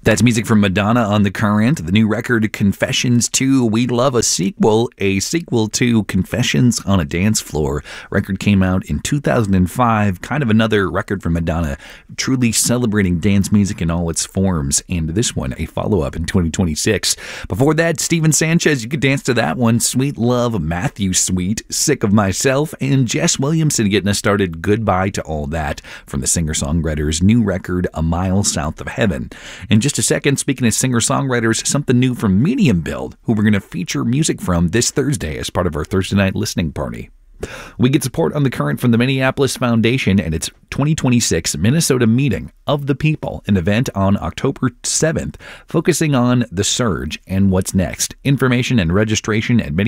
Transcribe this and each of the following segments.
That's music from Madonna on The Current. The new record, Confessions 2, We Love a Sequel to Confessions on a Dance Floor. Record came out in 2005, kind of another record from Madonna, truly celebrating dance music in all its forms. And this one, a follow-up in 2026. Before that, Steven Sanchez, you could dance to that one. Sweet Love, Matthew Sweet, Sick of Myself, and Jess Williamson getting us started. Goodbye to All That from the singer-songwriter's new record, A Mile South of Heaven. And just a second, speaking of singer-songwriters, something new from Medium Build, who we're going to feature music from this Thursday as part of our Thursday night listening party. We get support on The Current from the Minneapolis Foundation and its 2026 Minnesota Meeting of the People, an event on October 7th, focusing on the surge and what's next. Information and registration at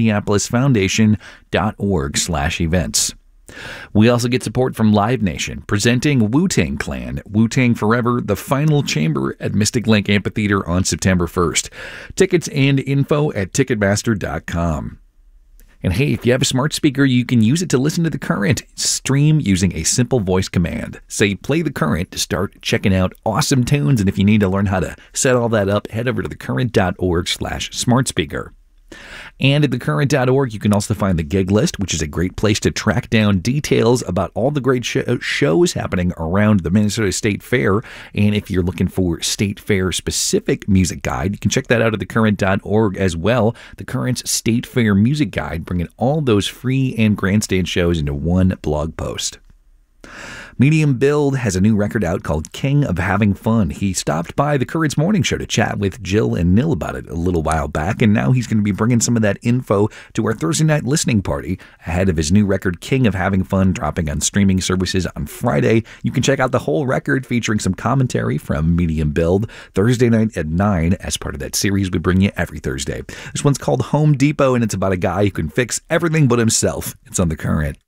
minneapolisfoundation.org/events. We also get support from Live Nation, presenting Wu-Tang Clan, Wu-Tang Forever, the final chamber at Mystic Lake Amphitheater on September 1st. Tickets and info at Ticketmaster.com. And hey, if you have a smart speaker, you can use it to listen to The Current. Stream using a simple voice command. Say, play The Current to start checking out awesome tunes. And if you need to learn how to set all that up, head over to thecurrent.org/smartspeaker. And at thecurrent.org, you can also find the gig list, which is a great place to track down details about all the great shows happening around the Minnesota State Fair. And if you're looking for State Fair specific music guide, you can check that out at thecurrent.org as well. The Current's State Fair music guide, bringing all those free and grandstand shows into one blog post. Medium Build has a new record out called King of Having Fun. He stopped by the Current's morning show to chat with Jill and Nil about it a little while back, and now he's going to be bringing some of that info to our Thursday night listening party ahead of his new record, King of Having Fun, dropping on streaming services on Friday. You can check out the whole record featuring some commentary from Medium Build Thursday night at 9 as part of that series we bring you every Thursday. This one's called Home Depot, and it's about a guy who can fix everything but himself. It's on The Current.